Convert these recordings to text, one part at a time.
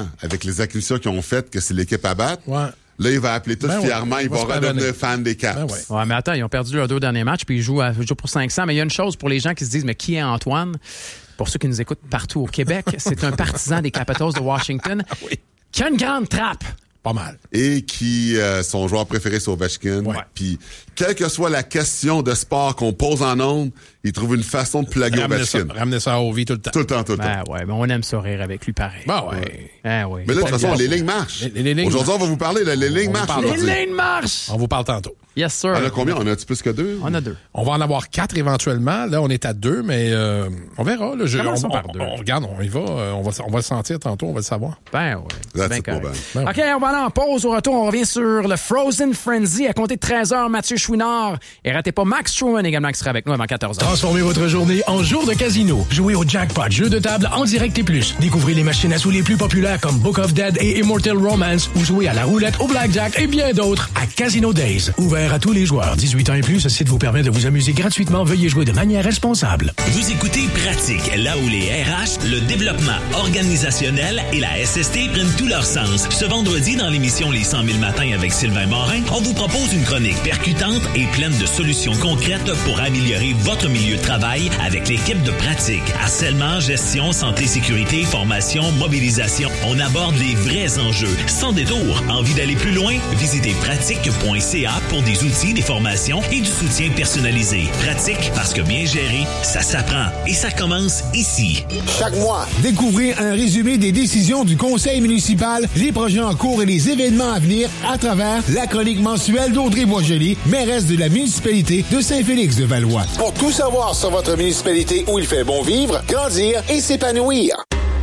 maintenant, avec les acquisitions qu'ils ont faites, que c'est l'équipe à battre, là, il va appeler tout fièrement, il va redevenir fan des Caps. Ouais, mais attends, ils ont perdu leurs 2 derniers matchs, puis ils jouent pour 500. Mais il y a une chose pour les gens qui se disent, mais qui est Antoine? Pour ceux qui nous écoutent partout au Québec, c'est un partisan des Capitals de Washington qui a une grande trappe. Pas mal. Et qui, son joueur préféré, c'est Ovechkin. Puis, quelle que soit la question de sport qu'on pose en ondes, il trouve une façon de plugger Ovechkin. Ramener ça à Ovi tout le temps. Tout le temps. Ouais, mais on aime ça rire avec lui pareil. Oui. Mais là, de toute façon, les lignes marchent. Aujourd'hui, on va vous parler, les lignes marchent. Les lignes marchent! On vous parle tantôt. Yes, sir. On a combien? On a-tu plus que 2? On a 2. On va en avoir 4 éventuellement. Là, on est à 2, mais on verra. Là, on regarde, on y va. On va le sentir tantôt, on va le savoir. Ben oui. OK, on va aller en pause. Au retour, on revient sur le Frozen Frenzy. À compter de 13h, Mathieu Chouinard. Et ratez pas Max Truman également qui sera avec nous avant 14h. Transformez votre journée en jour de casino. Jouez au jackpot, jeu de table en direct et plus. Découvrez les machines à sous les plus populaires comme Book of Dead et Immortal Romance ou jouez à la roulette, au blackjack et bien d'autres à Casino Days. Ouvert à tous les joueurs. 18 ans et plus, ce site vous permet de vous amuser gratuitement. Veuillez jouer de manière responsable. Vous écoutez Pratique, là où les RH, le développement organisationnel et la SST prennent tout leur sens. Ce vendredi, dans l'émission Les 100 000 matins avec Sylvain Morin, on vous propose une chronique percutante et pleine de solutions concrètes pour améliorer votre milieu de travail avec l'équipe de Pratique. Harcèlement, gestion, santé, sécurité, formation, mobilisation. On aborde les vrais enjeux. Sans détour. Envie d'aller plus loin? Visitez pratique.ca pour des outils, des formations et du soutien personnalisé. Pratique parce que bien géré, ça s'apprend. Et ça commence ici. Chaque mois, découvrez un résumé des décisions du conseil municipal, les projets en cours et les événements à venir à travers la chronique mensuelle d'Audrey Boisjoli, mairesse de la municipalité de Saint-Félix-de-Valois. Pour tout savoir sur votre municipalité où il fait bon vivre, grandir et s'épanouir.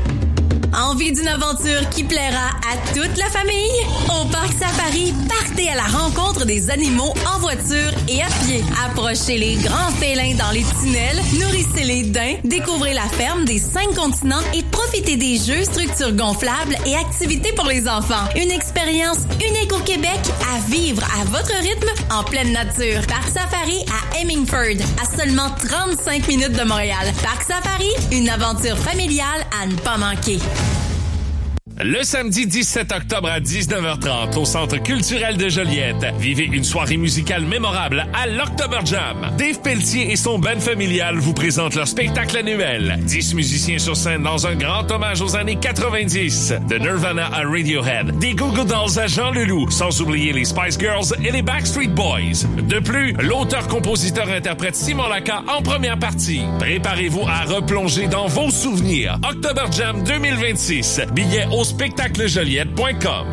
Envie d'une aventure qui plaira à toute la famille? Au Parc Safari, partez à la rencontre des animaux en voiture et à pied. Approchez les grands félins dans les tunnels, nourrissez les daims, découvrez la ferme des 5 continents et profitez des jeux, structures gonflables et activités pour les enfants. Une expérience unique au Québec à vivre à votre rythme en pleine nature. Parc Safari à Hemingford, à seulement 35 minutes de Montréal. Parc Safari, une aventure familiale à ne pas manquer. Le samedi 17 octobre à 19h30 au Centre culturel de Joliette, vivez une soirée musicale mémorable à l'Octoberjam. Dave Pelletier et son band familial vous présentent leur spectacle annuel. 10 musiciens sur scène dans un grand hommage aux années 90. De Nirvana à Radiohead, des Goo Goo Dolls à Jean Leloup, sans oublier les Spice Girls et les Backstreet Boys. De plus, l'auteur-compositeur-interprète Simon Laka en première partie. Préparez-vous à replonger dans vos souvenirs. Octoberjam 2026. Billets au spectaclejoliette.com.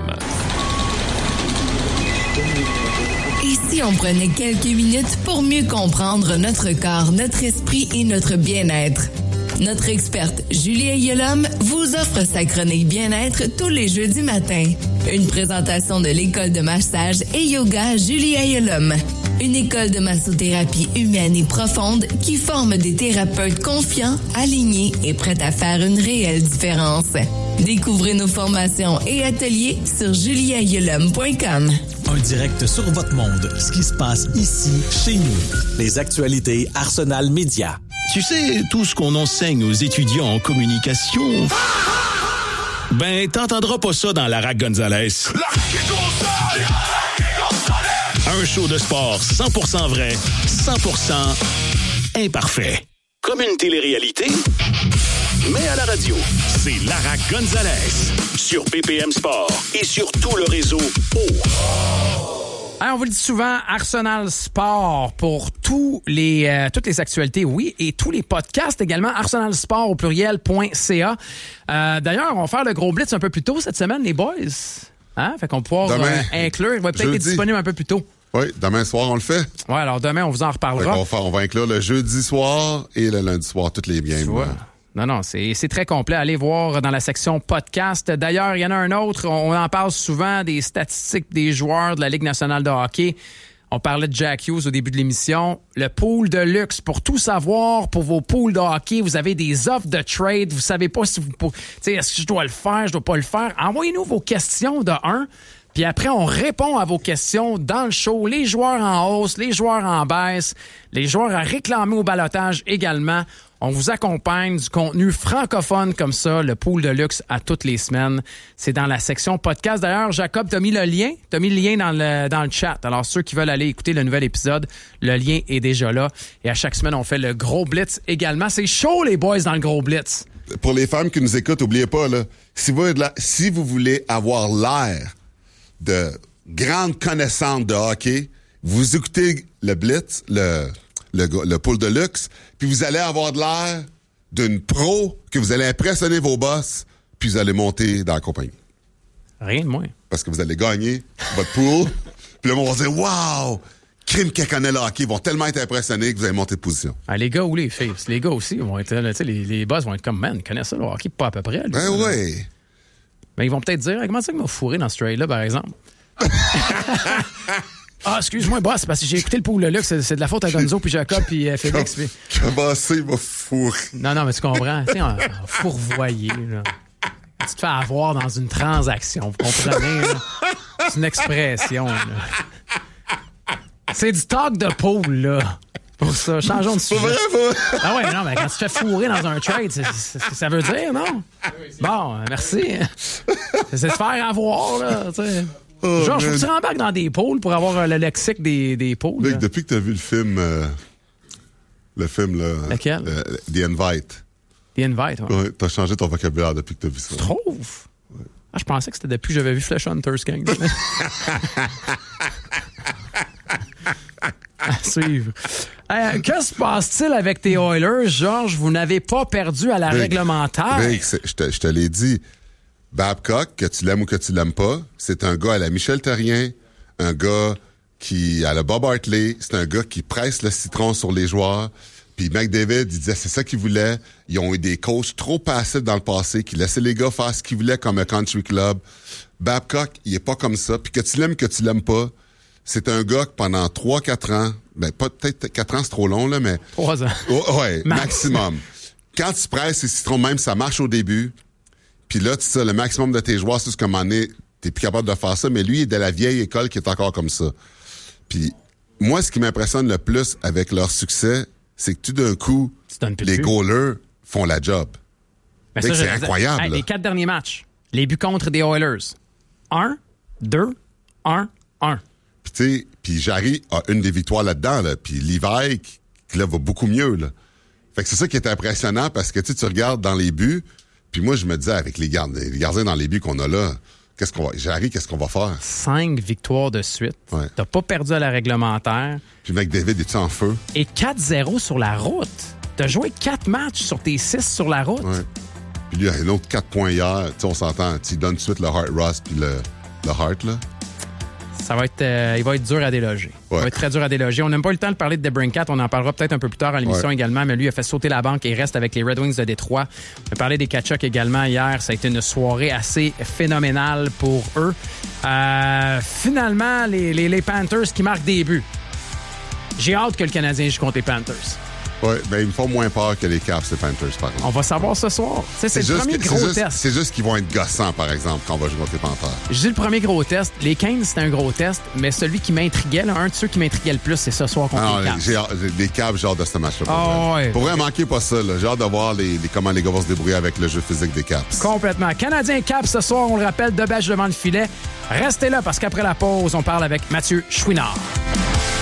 Et si on prenait quelques minutes pour mieux comprendre notre corps, notre esprit et notre bien-être? Notre experte Julie Ayeulom vous offre sa chronique bien-être tous les jeudis matins. Une présentation de l'école de massage et yoga Julie Ayeulom. Une école de massothérapie humaine et profonde qui forme des thérapeutes confiants, alignés et prêts à faire une réelle différence. Découvrez nos formations et ateliers sur julieayeulom.com. Un direct sur votre monde, ce qui se passe ici, chez nous. Les actualités Arsenal Média. Tu sais, tout ce qu'on enseigne aux étudiants en communication... Ben, t'entendras pas ça dans Lara Gonzalez. Un show de sport 100% vrai, 100% imparfait. Comme une télé-réalité, mais à la radio. C'est Lara Gonzalez sur BPM Sport et sur tout le réseau On vous le dit souvent, Arsenal Sport pour toutes les actualités, oui, et tous les podcasts également, arsenalsport au pluriel.ca. D'ailleurs, on va faire le gros blitz un peu plus tôt cette semaine, les boys. Hein? Fait qu'on va pouvoir inclure, il va peut-être être disponible un peu plus tôt. Oui, demain soir, on le fait. Oui, alors demain, on vous en reparlera. On va inclure le jeudi soir et le lundi soir, toutes les games. Non, c'est très complet. Allez voir dans la section podcast. D'ailleurs, il y en a un autre. On en parle souvent des statistiques des joueurs de la Ligue nationale de hockey. On parlait de Jack Hughes au début de l'émission. Le pool de luxe, pour tout savoir, pour vos pools de hockey, vous avez des offres de trade. Vous savez pas si vous... est-ce que je dois le faire, je dois pas le faire? Envoyez-nous vos questions de 1. Puis après, on répond à vos questions dans le show. Les joueurs en hausse, les joueurs en baisse, les joueurs à réclamer au balotage également. On vous accompagne du contenu francophone comme ça, le pool de luxe à toutes les semaines. C'est dans la section podcast. D'ailleurs, Jacob, t'as mis le lien dans le chat. Alors, ceux qui veulent aller écouter le nouvel épisode, le lien est déjà là. Et à chaque semaine, on fait le Gros Blitz également. C'est chaud, les boys, dans le Gros Blitz. Pour les femmes qui nous écoutent, n'oubliez pas, là, si vous voulez avoir l'air de grande connaissance de hockey, vous écoutez le Blitz, le pool de luxe, puis vous allez avoir de l'air d'une pro, que vous allez impressionner vos boss, puis vous allez monter dans la compagnie. Rien de moins. Parce que vous allez gagner votre pool, puis là, on va dire « Wow! Crime qu'elle connaît le hockey, ils vont tellement être impressionnés que vous allez monter de position. » Les gars ou les filles? Les gars aussi vont être là, les boss vont être comme « Man, ils connaissent ça, le hockey, pas à peu près. » Ben oui. Ben, ils vont peut-être dire « Comment ça qu'ils m'ont fourré dans ce trade-là, par exemple? » Ah, excuse-moi, boss, parce que j'ai écouté le pool de luxe, c'est de la faute à Gonzo, puis Jacob, puis Félix. Comment ça, il m'a fourré? Non, mais tu comprends. Tu sais, on fourvoyer, là. Tu te fais avoir dans une transaction, vous comprenez, là? C'est une expression, là. C'est du talk de pool, là. Pour ça, changeons de sujet. Ah ouais, non, mais quand tu te fais fourrer dans un trade, c'est ce que ça veut dire, non? Bon, merci. C'est de faire avoir, là, tu sais. Genre, faut que tu rembarques dans des pôles pour avoir le lexique des pôles. Mec, depuis que t'as vu le film, là. Lequel? The Invite. The Invite, ouais. Ouais, t'as changé ton vocabulaire depuis que t'as vu ça. Tu trouves? Ouais. Ah, je pensais que c'était depuis que j'avais vu Flesh Hunters Gang. À suivre. Que se passe-t-il avec tes Oilers, Georges? Vous n'avez pas perdu à la réglementaire. Mec, je te l'ai dit. Babcock, que tu l'aimes ou que tu l'aimes pas, c'est un gars à la Michel Therrien, un gars qui à la Bob Hartley, c'est un gars qui presse le citron sur les joueurs. Puis McDavid, il disait c'est ça qu'il voulait. Ils ont eu des coachs trop passifs dans le passé qui laissaient les gars faire ce qu'ils voulaient comme un country club. Babcock, il est pas comme ça. Puis que tu l'aimes pas, c'est un gars que pendant 3-4 ans, ben peut-être 4 ans c'est trop long là, mais 3 ans. Ouais, maximum. Quand tu presses les citrons, même ça marche au début. Puis là, tu sais, le maximum de tes joueurs, c'est ce qu'à un moment donné, t'es plus capable de faire ça, mais lui, il est de la vieille école qui est encore comme ça. Puis moi, ce qui m'impressionne le plus avec leur succès, c'est que tout d'un coup, les goalers font la job. Ça, c'est incroyable. Hey, les 4 derniers matchs, les buts contre des Oilers. 1, 2, 1, 1. Puis tu sais, puis Jarry a une des victoires là-dedans, là. Puis Levi, qui là, va beaucoup mieux, là. Fait que c'est ça qui est impressionnant parce que tu regardes dans les buts. Puis moi, je me disais, avec les gardiens dans les buts qu'on a là, qu'est-ce qu'on va faire? 5 victoires de suite. Ouais. T'as pas perdu à la réglementaire. Puis McDavid, est-tu en feu? Et 4-0 sur la route. T'as joué 4 matchs sur tes 6 sur la route. Ouais. Puis lui, il y a un autre 4 points hier. Tu sais, on s'entend. Tu donnes tout de suite le Heart Rust puis le Heart, là. Ça va être, il va être dur à déloger. Ouais. Il va être très dur à déloger. On n'a pas eu le temps de parler de DeBrincat. On en parlera peut-être un peu plus tard à l'émission également, mais lui a fait sauter la banque et reste avec les Red Wings de Détroit. On a parlé des Tkachuk également hier. Ça a été une soirée assez phénoménale pour eux. Finalement, les Panthers qui marquent des buts. J'ai hâte que le Canadien joue contre les Panthers. Oui, mais ils me font moins peur que les Caps et Panthers, par exemple. On va savoir ce soir. C'est le premier gros test. C'est juste qu'ils vont être gossants, par exemple, quand on va jouer contre les Panthers. Je dis le premier gros test. Les Canes, c'était un gros test, mais celui qui m'intriguait, là, un de ceux qui m'intriguait le plus, c'est ce soir contre les Caps. Les Caps, j'ai hâte de ce match-là. Ouais. Pour vrai, manquer pas ça. J'ai hâte de voir comment les gars vont se débrouiller avec le jeu physique des Caps. Complètement. Canadien Caps, ce soir, on le rappelle, 2 bêches devant le filet. Restez là, parce qu'après la pause, on parle avec Mathieu Chouinard.